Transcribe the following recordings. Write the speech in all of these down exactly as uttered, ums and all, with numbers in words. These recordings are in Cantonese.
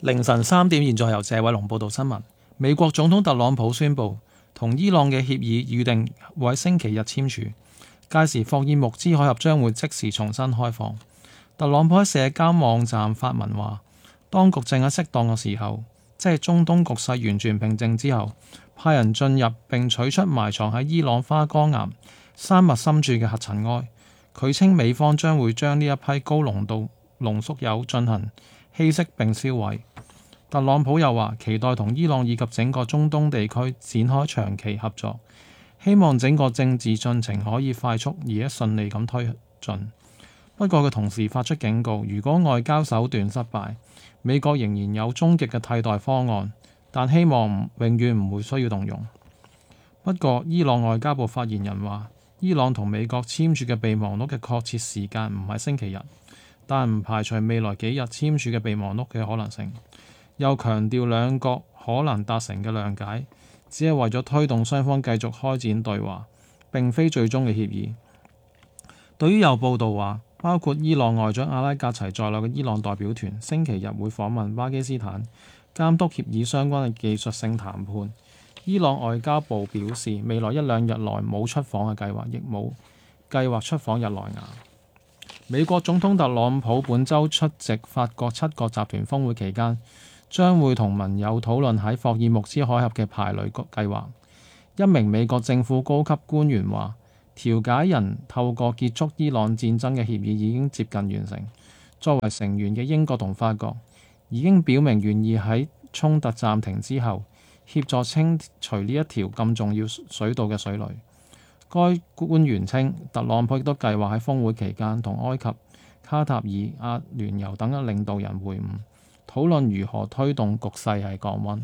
凌晨三點，現在由謝偉龍報道新聞。美國總統特朗普宣布，同伊朗嘅協議預定會喺星期日簽署，屆時霍爾木茲海峽將會即時重新開放。特朗普喺社交網站發文話，當局正喺適當嘅時候，即係中東局勢完全平靜之後，派人進入並取出埋藏喺伊朗花崗岩山脈深處嘅核塵埃。佢稱美方將會將呢一批高濃度濃縮鈾進行稀釋並銷毀。特朗普又話，期待同伊朗以及整個中東地區展開長期合作，希望整個政治進程可以快速而且順利咁推進。不過佢同時發出警告，如果外交手段失敗，美國仍然有終極嘅替代方案，但希望永遠唔會需要動用。不過伊朗外交部發言人話，伊朗同美國簽署嘅備忘錄嘅確切時間唔係星期日，但唔排除未來幾日簽署嘅備忘錄嘅可能性。又強調兩國可能達成嘅諒解，只係為咗推動雙方繼續開展對話，並非最終嘅協議。對於有報道話，包括伊朗外長阿拉格齊在內嘅伊朗代表團星期日會訪問巴基斯坦，監督協議相關嘅技術性談判。伊朗外交部表示，未來一兩日內冇出訪嘅計劃，亦冇計劃出訪日內瓦。美國總統特朗普本週出席法國七國集團峰會期間，將會同盟友討論喺霍爾木茲海峽嘅排雷計劃。一名美國政府高級官員話，調解人透過結束伊朗戰爭嘅協議已經接近完成。作為成員嘅英國同法國已經表明願意喺衝突暫停之後協助清除呢一條咁重要水道嘅水雷。該官員稱，特朗普亦都計劃喺峰會期間同埃及、卡塔爾、阿聯酋等嘅領導人會晤，討論如何推動局勢係降溫。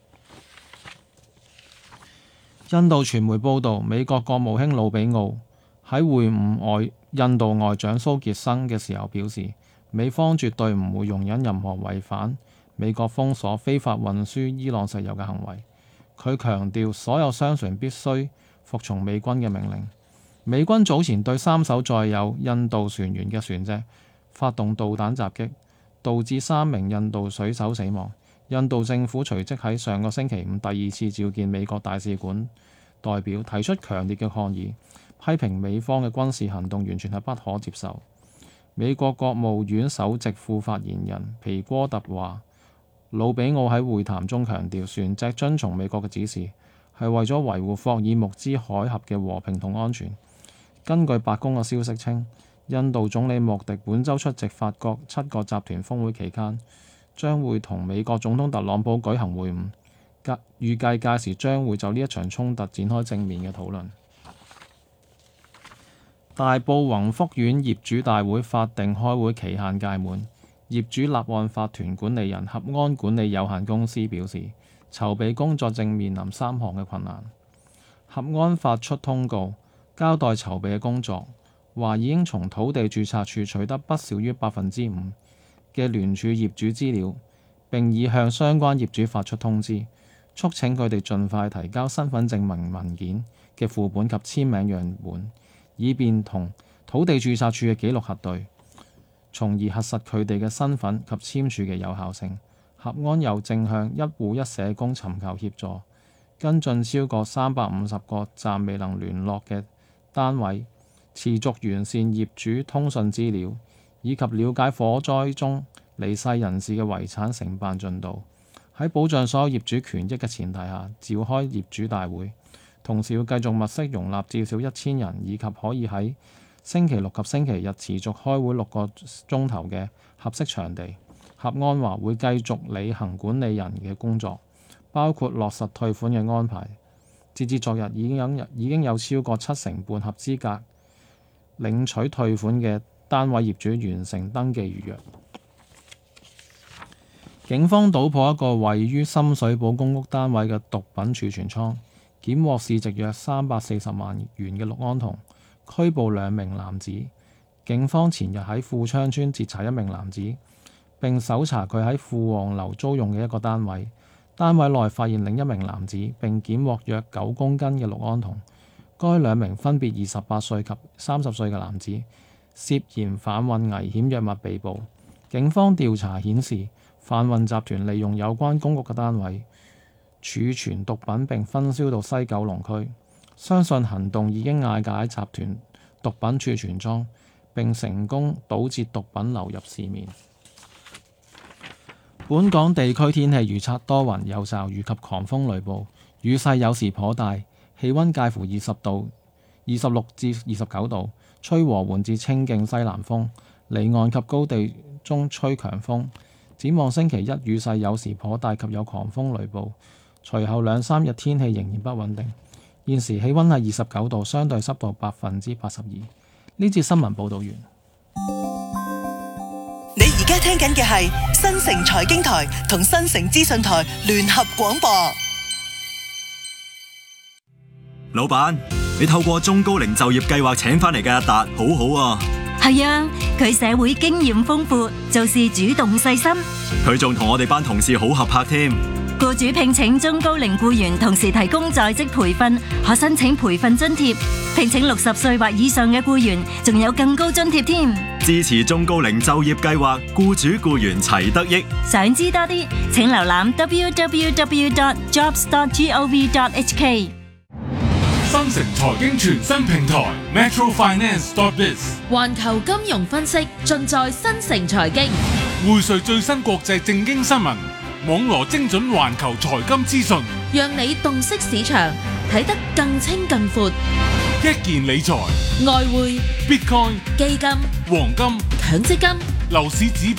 印度傳媒報導，美國國務卿魯比奧喺會晤外印度外長蘇傑生嘅時候表示，美方絕對唔會容忍任何違反美國封鎖非法運輸伊朗石油嘅行為。佢強調，所有商船必須服從美軍嘅命令。美軍早前對三艘載有印度船員嘅船隻發動導彈襲擊，導致三名印度水手死亡。印度政府隨即喺上個星期五第二次召見美國大使館代表，提出強烈嘅抗議，批評美方嘅軍事行動完全係不可接受。美國國務院首席副發言人皮戈特話，魯比奧喺會談中強調，船隻遵從美國嘅指示係為咗維護霍爾木茲海峽嘅和平同安全。根據白宮嘅消息稱，印度總理莫迪本週出席法國七國集團峰會期間，將會同美國總統特朗普舉行會晤，預計屆時將會就呢一場衝突展開正面嘅討論。大埔宏福苑業主大會法定開會期限屆滿，業主立案法團管理人合安管理有限公司表示，籌備工作正面臨三項嘅困難。合安發出通告，交代籌備嘅工作，話已經從土地註冊處取得不少於百分之五嘅聯署業主資料，並已向相關業主發出通知，促請佢哋盡快提交身份證明文件嘅副本及簽名樣本，以便同土地註冊處嘅記錄核對，從而核實佢哋嘅身份及簽署嘅有效性。合安又正向一戶一社工尋求協助，跟進超過三百五十個暫未能聯絡嘅單位，持續完善業主通訊資料，以及了解火災中離世人士嘅遺產承辦進度。喺保障所有業主權益嘅前提下，召開業主大會，同時要繼續物色容納至少一千人，以及可以喺星期六及星期日持續開會六個鐘頭嘅合適場地。合安話會繼續履行管理人嘅工作，包括落實退款嘅安排。截至昨日，已經有已經有超過七成半合資格領取退款嘅單位業主完成登記預約。警方搗破一個位於深水埗公屋單位嘅毒品儲存倉，檢獲市值約三百四十萬元嘅氯胺酮，拘捕兩名男子。警方前日喺富昌村截查一名男子，並搜查佢喺富旺樓租用嘅一個單位，單位內發現另一名男子，並檢獲約九公斤嘅氯胺酮。該兩名分別二十八歲及三十歲嘅男子涉嫌販運危險藥物被捕。警方調查顯示， 販運集團利用有關公屋嘅單位儲存毒品並分銷到西九龍區，相信行動已經瓦解集團毒品儲存倉，並成功堵截毒品流入市面。本港地區天氣預測多雲有驟雨及狂風雷暴，雨勢有時頗大，氣溫介乎二十度、二十六至二十九度，吹和緩至清勁西南風，離岸及高地中吹強風。展望星期一雨勢有時頗大及有狂風雷暴，隨後兩三日天氣仍然不穩定。現時氣溫係二十九度，相對濕度百分之八十二。呢節新聞報道完。 你而家聽緊嘅係新城財經台同新城資訊台聯合廣播。 老闆，你透過中高齡就業計劃請翻嚟嘅阿達，好好啊。 係啊，佢社會經驗豐富，做事主動細心。 佢仲同我哋班同事好合拍添。 僱主聘請中高齡僱員，同時提供在職培訓，可申請培訓津貼。聘請六十歲或以上嘅僱員，仲有更高津貼添。 支持中高齡就業計劃，僱主僱員齊得益。 想知多啲，請瀏覽 double-u double-u double-u dot jobs dot gov dot h k。 新城財經全新平台 Metro Finance dot biz， 環球金融分析盡在新城財經， 匯萃最新國際正經新聞，網羅精準環球財金資訊， 讓你洞悉市場，睇得更清更闊。 一件理財、 外匯、 Bitcoin、 基金、 黃金、 強積金、 樓市指